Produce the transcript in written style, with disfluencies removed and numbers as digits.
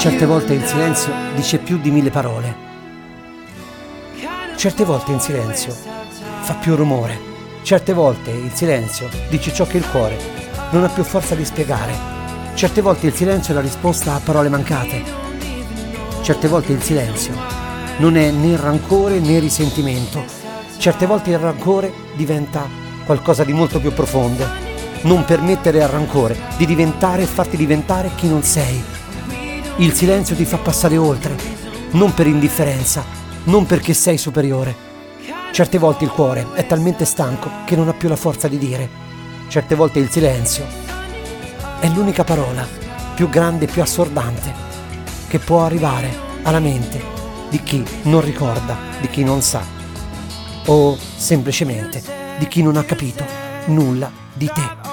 Certe volte il silenzio dice più di 1000 parole. Certe volte il silenzio fa più rumore. Certe volte il silenzio dice ciò che il cuore non ha più forza di spiegare. Certe volte il silenzio è la risposta a parole mancate. Certe volte il silenzio non è né rancore né risentimento. Certe volte il rancore diventa qualcosa di molto più profondo. Non permettere al rancore di diventare e farti diventare chi non sei. Il silenzio ti fa passare oltre, non per indifferenza, non perché sei superiore. Certe volte il cuore è talmente stanco che non ha più la forza di dire. Certe volte il silenzio è l'unica parola più grande e più assordante che può arrivare alla mente di chi non ricorda, di chi non sa, o semplicemente di chi non ha capito nulla di te.